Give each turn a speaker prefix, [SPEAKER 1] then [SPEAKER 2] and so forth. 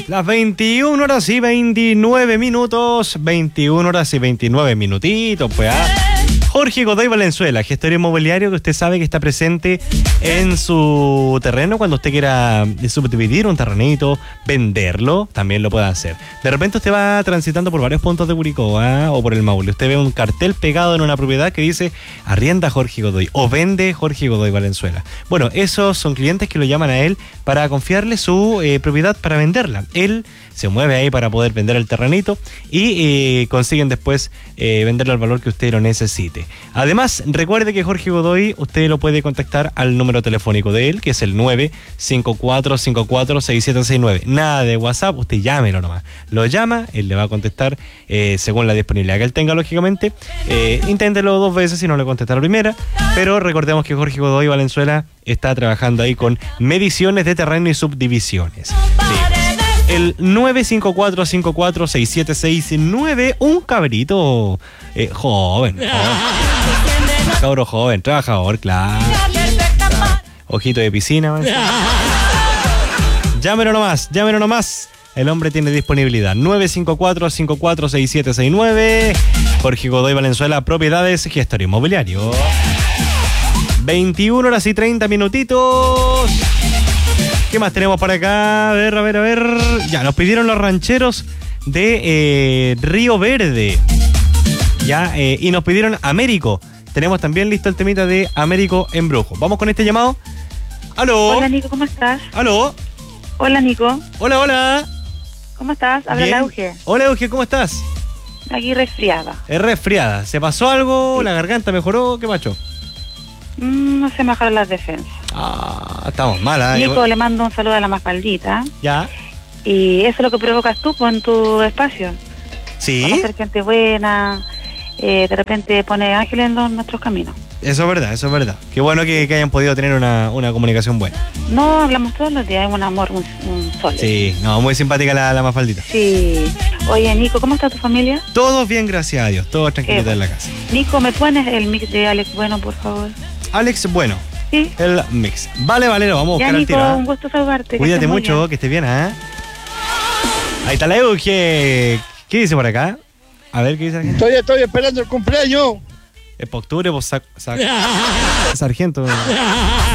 [SPEAKER 1] Las 21 horas y 29 minutos. 21 horas y 29 minutitos, pues. Jorge Godoy Valenzuela, gestor inmobiliario que usted sabe que está presente en su terreno. Cuando usted quiera subdividir un terrenito, venderlo, también lo puede hacer. De repente usted va transitando por varios puntos de Curicó o por el Maule. Usted ve un cartel pegado en una propiedad que dice arrienda Jorge Godoy o vende Jorge Godoy Valenzuela. Bueno, esos son clientes que lo llaman a él para confiarle su propiedad para venderla. Él se mueve ahí para poder vender el terrenito y consiguen después venderlo al valor que usted lo necesite. Además, recuerde que Jorge Godoy usted lo puede contactar al número telefónico de él, que es el 954546769. Nada de WhatsApp, usted llámelo nomás. Lo llama, él le va a contestar según la disponibilidad que él tenga, lógicamente. Inténtelo 2 veces si no le contesta la primera, pero recordemos que Jorge Godoy Valenzuela está trabajando ahí con mediciones de terreno y subdivisiones. Sí. El 954546769, un cabrito joven. Cabro joven, trabajador, claro. Ojito de piscina, man. Llámelo nomás. El hombre tiene disponibilidad. 954546769. Jorge Godoy Valenzuela, propiedades, gestor inmobiliario. 21 horas y 30 minutitos. ¿Qué más tenemos para acá? A ver. Ya, nos pidieron los rancheros de Río Verde. Ya, y nos pidieron Américo. Tenemos también listo el temita de Américo en Brujo. Vamos con este llamado. ¡Aló!
[SPEAKER 2] Hola, Nico, ¿cómo estás?
[SPEAKER 1] ¡Aló!
[SPEAKER 2] Hola, Nico.
[SPEAKER 1] Hola.
[SPEAKER 2] ¿Cómo estás? Habla la Euge.
[SPEAKER 1] Hola, Euge, ¿cómo estás?
[SPEAKER 2] Aquí resfriada.
[SPEAKER 1] Es resfriada. ¿Se pasó algo?
[SPEAKER 2] Sí.
[SPEAKER 1] ¿La garganta mejoró? ¿Qué macho?
[SPEAKER 2] No se me bajaron las defensas.
[SPEAKER 1] Estamos mal,
[SPEAKER 2] Nico, le mando un saludo a la Mafaldita.
[SPEAKER 1] Ya.
[SPEAKER 2] Y eso es lo que provocas tú en tu espacio.
[SPEAKER 1] Sí.
[SPEAKER 2] Conocer gente buena, de repente pone ángeles en nuestros caminos.
[SPEAKER 1] Eso es verdad. Qué bueno que hayan podido tener una comunicación buena.
[SPEAKER 2] No, hablamos todos los días, es un amor, un sol.
[SPEAKER 1] Sí, no, muy simpática la Mafaldita.
[SPEAKER 2] Sí. Oye, Nico, ¿cómo está tu familia?
[SPEAKER 1] Todos bien, gracias a Dios. Todos tranquilitos en la casa.
[SPEAKER 2] Nico, ¿me pones el mix de Alex Bueno, por favor?
[SPEAKER 1] Alex Bueno.
[SPEAKER 2] Sí.
[SPEAKER 1] El mix. Vale, lo vamos a buscar
[SPEAKER 2] Ya,
[SPEAKER 1] al
[SPEAKER 2] Nico,
[SPEAKER 1] tiro.
[SPEAKER 2] un gusto saludarte.
[SPEAKER 1] Cuídate mucho,
[SPEAKER 2] bien.
[SPEAKER 1] que estés bien, ¿eh? Ahí está la Euge. ¿Qué dice por acá? A ver, ¿qué dice la gente?
[SPEAKER 3] Estoy esperando el cumpleaños.
[SPEAKER 1] Es por octubre, sargento.